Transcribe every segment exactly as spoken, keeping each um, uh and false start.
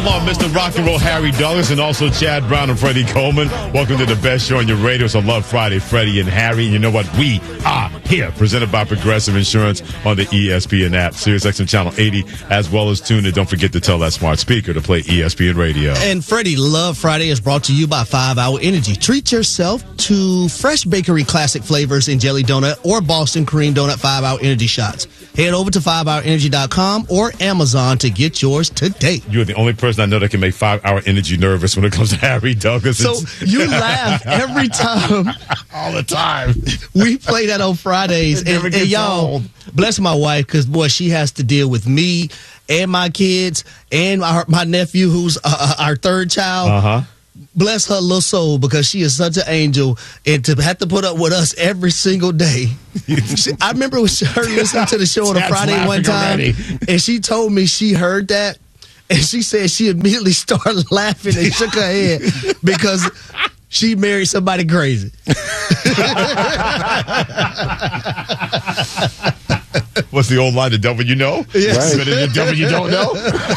Hello, Mister Rock and Roll Harry Douglas and also Chad Brown and Freddie Coleman. Welcome to the best show on your radio. It's a Love Friday, Freddie and Harry. And you know what? We are here, presented by Progressive Insurance on the E S P N app, SiriusXM Channel eighty, as well as tune in. Don't forget to tell that smart speaker to play E S P N Radio. And Freddie, Love Friday is brought to you by five hour Energy. Treat yourself to fresh bakery classic flavors in Jelly Donut or Boston Cream Donut five hour Energy shots. Head over to five hour energy dot com or Amazon to get yours today. You're the only person I know that can make five hour Energy nervous when it comes to Harry Douglas. So you laugh every time. All the time. We play that on Fridays. And, and y'all, old. Bless my wife, because, boy, she has to deal with me and my kids and our, my nephew, who's uh, our third child. Uh-huh. Bless her little soul, because she is such an angel, and to have to put up with us every single day. she, I remember her listening to the show on a Friday one time, already. And she told me she heard that, and she said she immediately started laughing and shook her head because she married somebody crazy. What's the old line? The devil you know? Yes. Right. The devil you don't know?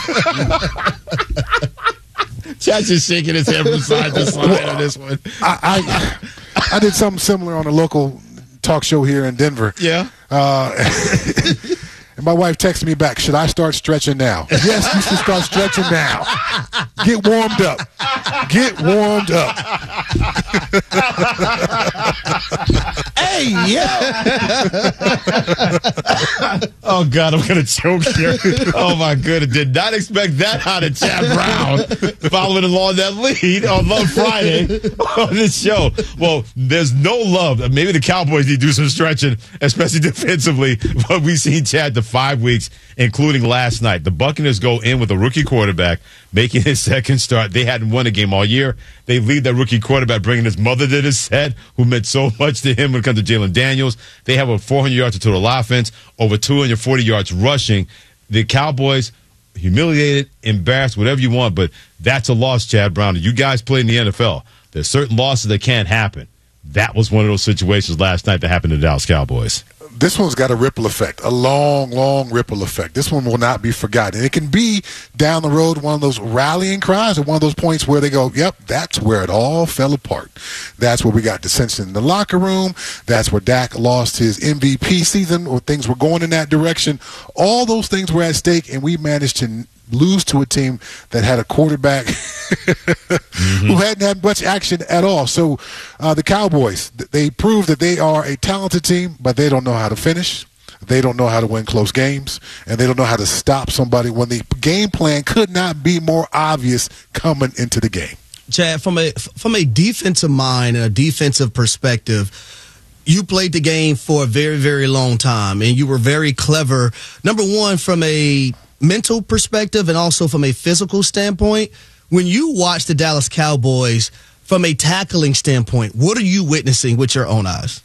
Chad's just shaking his head from side to side on this one. I, I I did something similar on a local talk show here in Denver. Yeah. Uh, and my wife texted me back, should I start stretching now? Yes, you should start stretching now. Get warmed up. Get warmed up. Hey, yeah. Oh, God, I'm going to choke here. Oh, my goodness. Did not expect that out of Chad Brown following along that lead on Love Friday on this show. Well, there's no love. Maybe the Cowboys need to do some stretching, especially defensively. But we've seen Chad the five weeks, including last night. The Buccaneers go in with a rookie quarterback making his second start. They hadn't won a game all year. They lead that rookie quarterback, bringing his mother to the set, who meant so much to him when it comes to Jalen Daniels. They have over four hundred yards of total offense, over two hundred forty yards rushing. The Cowboys humiliated, embarrassed, whatever you want, but that's a loss, Chad Brown. You guys play in the N F L. There's certain losses that can't happen. That was one of those situations last night that happened to the Dallas Cowboys. This one's got a ripple effect, a long, long ripple effect. This one will not be forgotten. It can be down the road one of those rallying cries or one of those points where they go, yep, that's where it all fell apart. That's where we got dissension in the locker room. That's where Dak lost his M V P season, or things were going in that direction. All those things were at stake, and we managed to lose to a team that had a quarterback mm-hmm. who hadn't had much action at all. So uh, the Cowboys, they prove that they are a talented team, but they don't know how to finish. They don't know how to win close games, and they don't know how to stop somebody when the game plan could not be more obvious coming into the game. Chad, from a from a defensive mind and a defensive perspective, you played the game for a very, very long time, and you were very clever. Number one, from a mental perspective and also from a physical standpoint, when you watch the Dallas Cowboys from a tackling standpoint, what are you witnessing with your own eyes?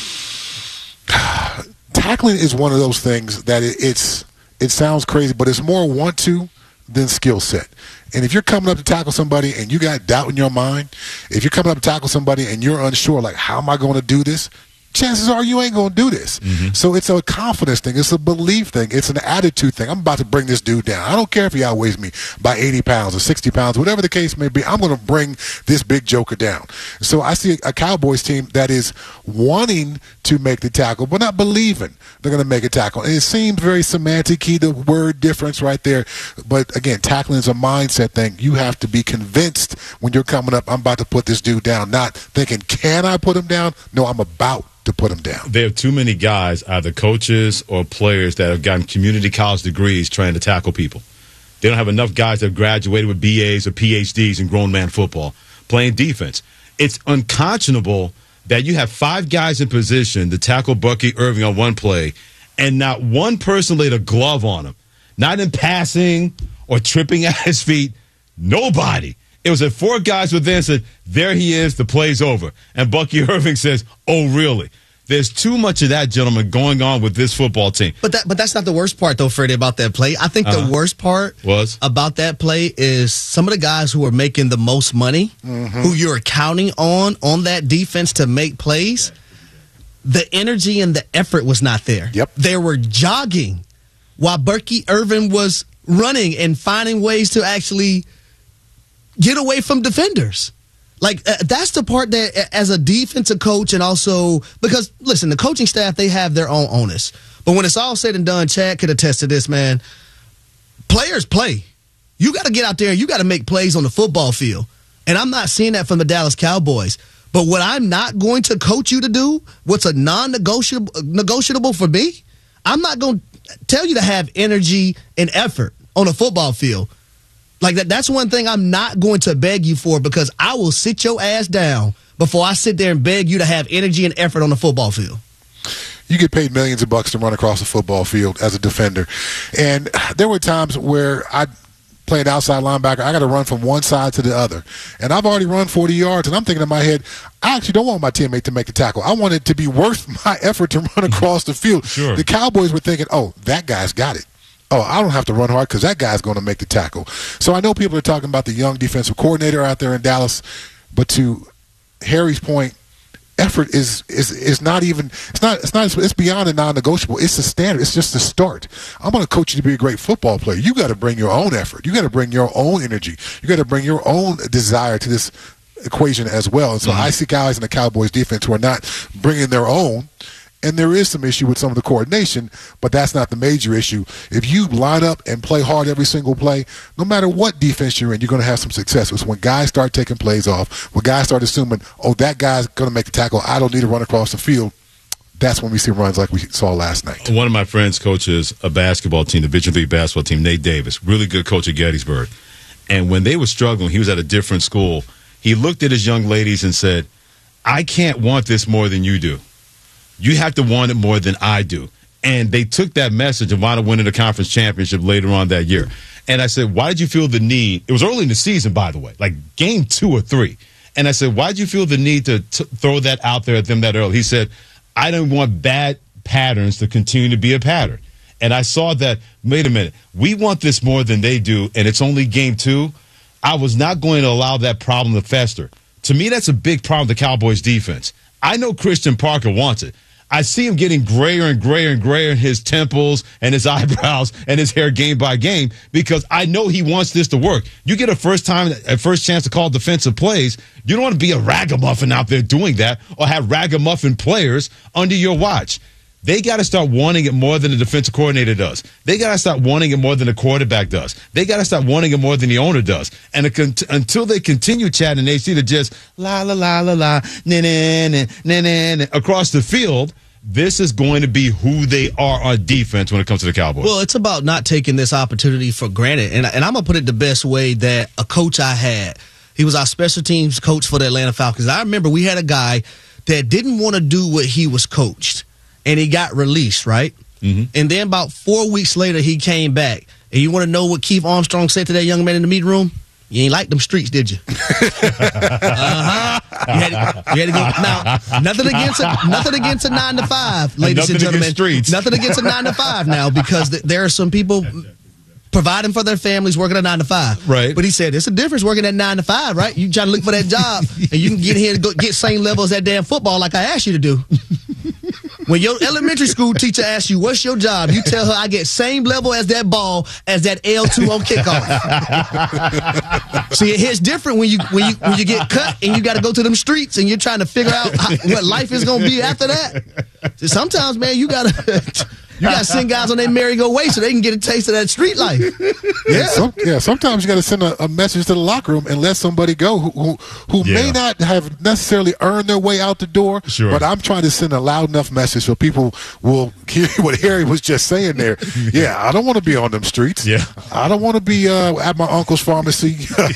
Tackling is one of those things that it, it's it sounds crazy, but it's more want to than skill set. And if you're coming up to tackle somebody and you got doubt in your mind, if you're coming up to tackle somebody and you're unsure, like, how am I going to do this? Chances are you ain't going to do this. Mm-hmm. So it's a confidence thing. It's a belief thing. It's an attitude thing. I'm about to bring this dude down. I don't care if he outweighs me by eighty pounds or sixty pounds, whatever the case may be. I'm going to bring this big joker down. So I see a Cowboys team that is wanting to make the tackle, but not believing they're going to make a tackle. And it seems very semantic-y, the word difference right there. But, again, tackling is a mindset thing. You have to be convinced when you're coming up, I'm about to put this dude down, not thinking, can I put him down? No, I'm about to put them down. They have too many guys, either coaches or players, that have gotten community college degrees trying to tackle people. They don't have enough guys that have graduated with B As or P H Ds in grown man football playing defense. It's unconscionable that you have five guys in position to tackle Bucky Irving on one play, and not one person laid a glove on him. Not in passing or tripping at his feet. Nobody. It was that four guys were there and said, there he is, the play's over. And Bucky Irving says, oh, really? There's too much of that, gentlemen, going on with this football team. But that, but that's not the worst part, though, Freddie, about that play. I think uh-huh. the worst part was about that play is some of the guys who are making the most money, mm-hmm. who you're counting on, on that defense to make plays, the energy and the effort was not there. Yep. They were jogging while Bucky Irving was running and finding ways to actually get away from defenders. Like, uh, that's the part that, uh, as a defensive coach, and also because, listen, the coaching staff, they have their own onus. But when it's all said and done, Chad could attest to this, man. Players play. You got to get out there and you got to make plays on the football field. And I'm not seeing that from the Dallas Cowboys. But what I'm not going to coach you to do, what's a non-negotiable negotiable for me, I'm not going to tell you to have energy and effort on a football field. Like that, that's one thing I'm not going to beg you for, because I will sit your ass down before I sit there and beg you to have energy and effort on the football field. You get paid millions of bucks to run across the football field as a defender. And there were times where I played outside linebacker. I got to run from one side to the other. And I've already run forty yards, and I'm thinking in my head, I actually don't want my teammate to make a tackle. I want it to be worth my effort to run across the field. Sure. The Cowboys were thinking, oh, that guy's got it. Oh, I don't have to run hard because that guy's going to make the tackle. So I know people are talking about the young defensive coordinator out there in Dallas, but to Harry's point, effort is is is not even it's not it's not it's beyond a non-negotiable. It's the standard. It's just the start. I'm going to coach you to be a great football player. You got to bring your own effort. You got to bring your own energy. You got to bring your own desire to this equation as well. And so mm-hmm. I see guys in the Cowboys defense who are not bringing their own. And there is some issue with some of the coordination, but that's not the major issue. If you line up and play hard every single play, no matter what defense you're in, you're going to have some success. It's when guys start taking plays off, when guys start assuming, oh, that guy's going to make the tackle, I don't need to run across the field. That's when we see runs like we saw last night. One of my friends coaches a basketball team, the Division three basketball team, Nate Davis, really good coach at Gettysburg. And when they were struggling, he was at a different school. He looked at his young ladies and said, I can't want this more than you do. You have to want it more than I do. And they took that message and wound up winning the conference championship later on that year. And I said, why did you feel the need? It was early in the season, by the way, like game two or three. And I said, why did you feel the need to t- throw that out there at them that early? He said, I don't want bad patterns to continue to be a pattern. And I saw that, wait a minute, we want this more than they do, and it's only game two. I was not going to allow that problem to fester. To me, that's a big problem with the Cowboys defense. I know Christian Parker wants it. I see him getting grayer and grayer and grayer in his temples and his eyebrows and his hair game by game, because I know he wants this to work. You get a first time, a first chance to call defensive plays. You don't want to be a ragamuffin out there doing that or have ragamuffin players under your watch. They got to start wanting it more than the defensive coordinator does. They got to start wanting it more than the quarterback does. They got to start wanting it more than the owner does. And it, until they continue, Chad and A C, to just la, la, la, la, la, na, na, na, na, na, na, across the field, this is going to be who they are on defense when it comes to the Cowboys. Well, it's about not taking this opportunity for granted. And, and I'm going to put it the best way that a coach I had, he was our special teams coach for the Atlanta Falcons. I remember we had a guy that didn't want to do what he was coached. And he got released, right? Mm-hmm. And then about four weeks later, he came back. And you want to know what Keith Armstrong said to that young man in the meeting room? You ain't like them streets, did you? uh-huh. You had, to, you had to go. Now, nothing against a, nothing against a nine to five, ladies and, and gentlemen. Streets. Nothing against a nine to five now, because th- there are some people providing for their families working at nine to five. Right. But he said, it's a difference working at nine to five, right? You trying to look for that job, and you can get here and go get same level as that damn football like I asked you to do. When your elementary school teacher asks you, what's your job? You tell her, I get same level as that ball as that L two on kickoff. See, it hits different when you when you when you get cut and you got to go to them streets and you're trying to figure out how, what life is going to be after that. So sometimes, man, you got to you got to send guys on their merry-go-way so they can get a taste of that street life. Yeah, some, yeah. Sometimes you got to send a, a message to the locker room and let somebody go who who, who yeah. may not have necessarily earned their way out the door. Sure. But I'm trying to send a loud enough message so people will hear what Harry was just saying there. Yeah, I don't want to be on them streets. Yeah, I don't want to be uh, at my uncle's pharmacy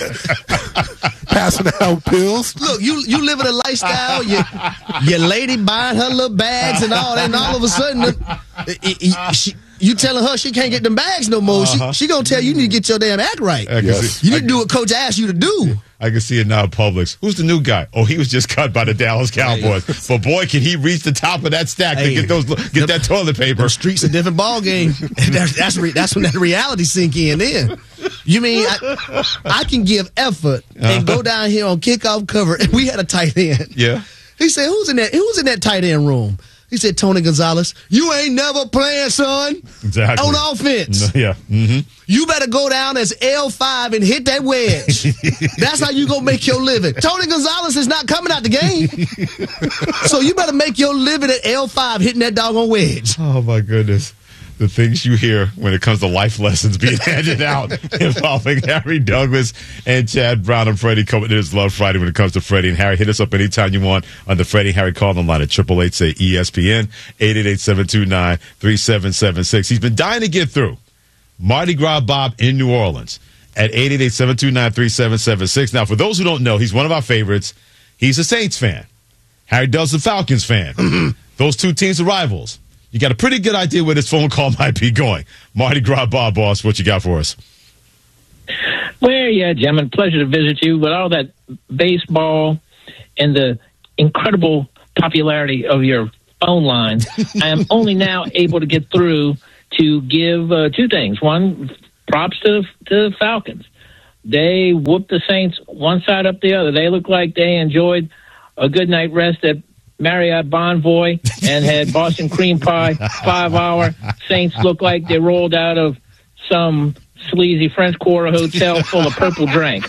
passing out pills. Look, you you living a lifestyle. Your your lady buying her little bags and all that, and all of a sudden. The, it, it, she, you telling her she can't get them bags no more. Uh-huh. She, she gonna tell you, you need to get your damn act right. Yes. You need to do what Coach asked you to do. I can see it now, Publix. Who's the new guy? Oh, he was just cut by the Dallas Cowboys. Hey. But boy, can he reach the top of that stack hey. to get those, get the, that toilet paper. The streets a different ball game. that's that's, re, that's when that reality sink in. Then you mean I, I can give effort uh-huh. and go down here on kickoff cover. And we had a tight end. Yeah. He said, "Who's in that? Who's in that tight end room?" He said, Tony Gonzalez, you ain't never playing, son. Exactly. On offense. No, yeah. Mm-hmm. You better go down as L five and hit that wedge. That's how you going to make your living. Tony Gonzalez is not coming out the game. So you better make your living at L five hitting that doggone wedge. Oh, my goodness. The things you hear when it comes to life lessons being handed out involving Harry Douglas and Chad Brown and Freddie coming to this Love Friday when it comes to Freddie and Harry. Hit us up anytime you want on the Freddie and Harry call line at eight eight eight, say E S P N, eight eight eight, seven two nine, three seven seven six. He's been dying to get through. Mardi Gras Bob in New Orleans at eight eight eight, seven two nine, three seven seven six. Now, for those who don't know, he's one of our favorites. He's a Saints fan. Harry Douglas, a Falcons fan. Those two teams are rivals. You got a pretty good idea where this phone call might be going. Mardi Gras Bob, boss, what you got for us? Well, yeah, gentlemen, pleasure to visit you. With all that baseball and the incredible popularity of your phone line, I am only now able to get through to give uh, two things. One, props to, to the Falcons. They whooped the Saints one side up the other. They look like they enjoyed a good night rest at Marriott Bonvoy and had Boston cream pie, five hour. Saints look like they rolled out of some sleazy French Quarter hotel full of purple drink.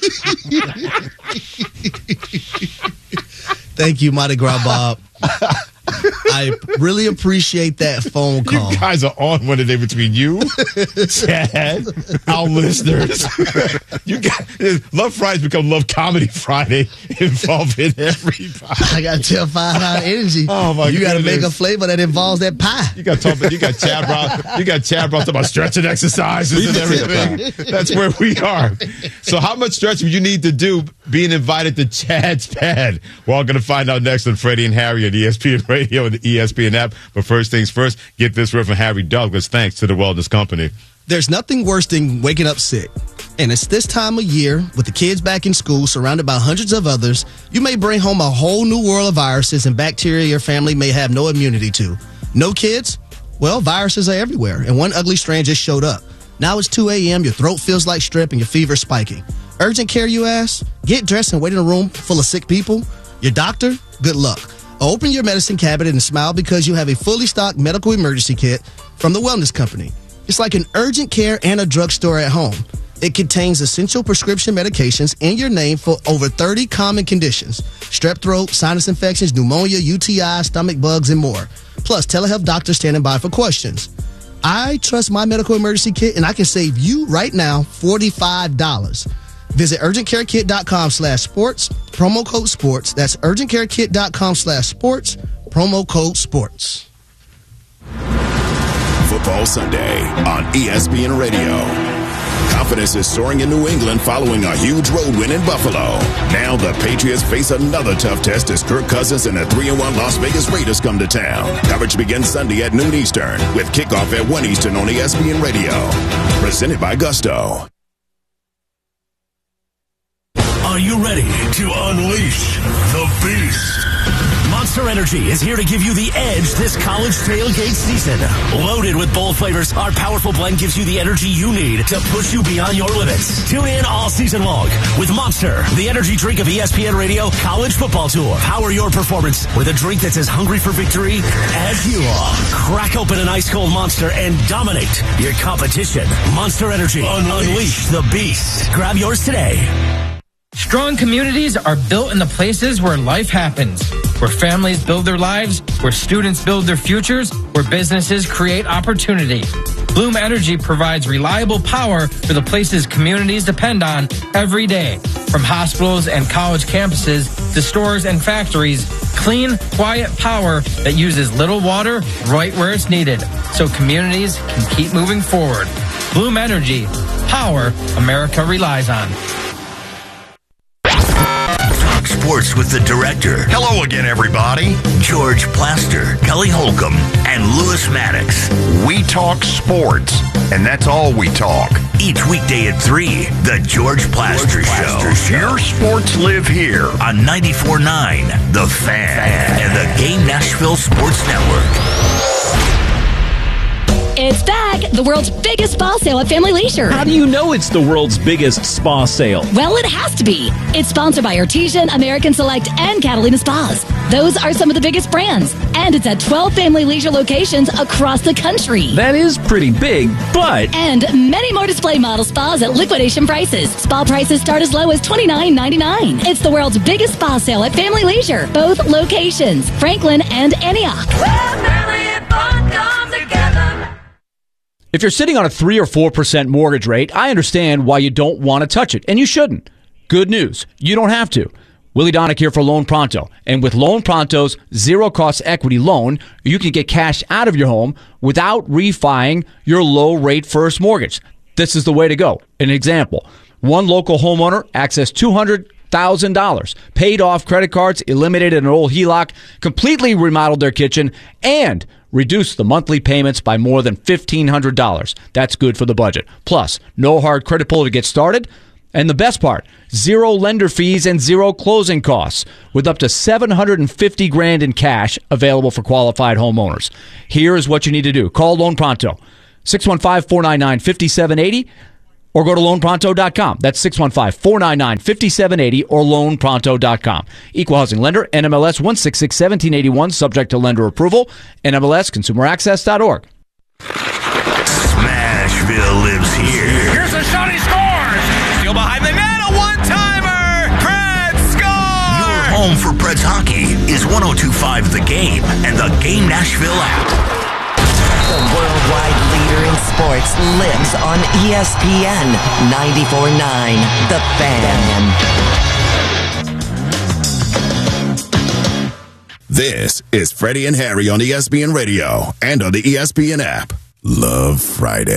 Thank you, Mardi Gras Bob. I really appreciate that phone call. You guys are on one today between you, Chad, our listeners. You got Love Friday's become Love Comedy Friday, involving everybody. I got to tell Five High Energy. Oh my! You got to goodness. make a flavor that involves that pie. You got talk, You got Chad Brown. You got Chad Brown talking about stretching exercises and everything. That's where we are. So, how much stretching you need to do being invited to Chad's pad? We're all going to find out next on Freddie and Harry on E S P N Radio and the E S P N app. But first things first, get this word from Harry Douglas. Thanks to the Wellness Company. There's nothing worse than waking up sick. And it's this time of year, with the kids back in school, surrounded by hundreds of others, you may bring home a whole new world of viruses and bacteria your family may have no immunity to. No kids? Well, viruses are everywhere, and one ugly strain just showed up. Now it's two a.m., your throat feels like strep, and your fever's spiking. Urgent care, you ask? Get dressed and wait in a room full of sick people? Your doctor? Good luck. Open your medicine cabinet and smile because you have a fully stocked medical emergency kit from the Wellness Company. It's like an urgent care and a drugstore at home. It contains essential prescription medications in your name for over thirty common conditions: strep throat, sinus infections, pneumonia, U T I, stomach bugs, and more. Plus, telehealth doctors standing by for questions. I trust my medical emergency kit, and I can save you right now forty-five dollars. Visit urgentcarekit.com slash sports, promo code sports. That's urgentcarekit.com slash sports, promo code sports. Football Sunday on E S P N Radio. Confidence is soaring in New England following a huge road win in Buffalo. Now the Patriots face another tough test as Kirk Cousins and the three and one Las Vegas Raiders come to town. Coverage begins Sunday at noon Eastern with kickoff at one Eastern on E S P N Radio. Presented by Gusto. Are you ready to unleash the beast? Monster Energy is here to give you the edge this college tailgate season. Loaded with bold flavors, our powerful blend gives you the energy you need to push you beyond your limits. Tune in all season long with Monster, the energy drink of E S P N Radio College Football Tour. Power your performance with a drink that's as hungry for victory as you are. Crack open an ice-cold Monster and dominate your competition. Monster Energy. Unleash the beast. Grab yours today. Strong communities are built in the places where life happens, where families build their lives, where students build their futures, where businesses create opportunity. Bloom Energy provides reliable power for the places communities depend on every day. From hospitals and college campuses to stores and factories, clean, quiet power that uses little water right where it's needed, so communities can keep moving forward. Bloom Energy, power America relies on. Sports with the director. Hello again, everybody. George Plaster, Kelly Holcomb, and Lewis Maddox. We talk sports, and that's all we talk. Each weekday at three, the George Plaster, George Plaster Show. Your sports live here on ninety-four point nine, The Fan, Fan, and the Game Nashville Sports Network. It's back! The world's biggest spa sale at Family Leisure. How do you know it's the world's biggest spa sale? Well, it has to be. It's sponsored by Artesian, American Select, and Catalina Spas. Those are some of the biggest brands. And it's at twelve Family Leisure locations across the country. That is pretty big, but... And many more display model spas at liquidation prices. Spa prices start as low as twenty-nine ninety-nine. It's the world's biggest spa sale at Family Leisure. Both locations, Franklin and Antioch. If you're sitting on a three or four percent mortgage rate, I understand why you don't want to touch it, and you shouldn't. Good news, you don't have to. Willie Donick here for Loan Pronto. And with Loan Pronto's zero-cost equity loan, you can get cash out of your home without refining your low-rate first mortgage. This is the way to go. An example, one local homeowner accessed two hundred thousand dollars, paid off credit cards, eliminated an old H E L O C, completely remodeled their kitchen, and reduced the monthly payments by more than fifteen hundred dollars. That's good for the budget. Plus, no hard credit pull to get started. And the best part, zero lender fees and zero closing costs, with up to seven hundred fifty grand in cash available for qualified homeowners. Here is what you need to do. Call Loan Pronto, six one five, four nine nine, five seven eight zero, or go to loan pronto dot com. That's six one five, four nine nine, five seven eight zero or loan pronto dot com. Equal housing lender, N M L S one six six, one seven eight one, subject to lender approval, N M L S consumer access dot org. Smashville lives here. Here's a shot, he scores! Still behind the net, a one-timer! Preds score! Your home for Preds hockey is one oh two point five The Game and the Game Nashville app. The worldwide leader in sports lives on E S P N ninety-four point nine. The Fan. This is Freddie and Harry on E S P N Radio and on the E S P N app. Love Friday.